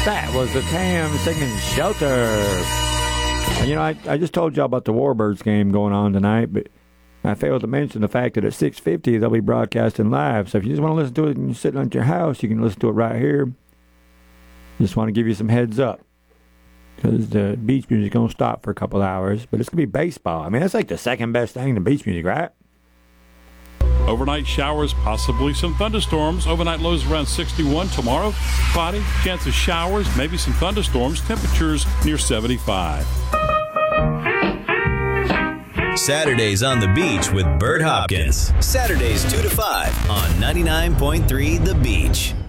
That was the Tam singing Shelter. And, you know, I just told y'all about the Warbirds game going on tonight, but I failed to mention the fact that at 6:50 they'll be broadcasting live. So if you just want to listen to it and you're sitting at your house, you can listen to it right here. Just want to give you some heads up, because the beach music is going to stop for a couple hours, but it's going to be baseball. I mean, that's like the second best thing to beach music, right? Overnight showers, possibly some thunderstorms. Overnight lows around 61. Tomorrow, cloudy, chance of showers, maybe some thunderstorms. Temperatures near 75. Saturdays on the Beach with Bert Hopkins. Saturdays 2 to 5 on 99.3 The Beach.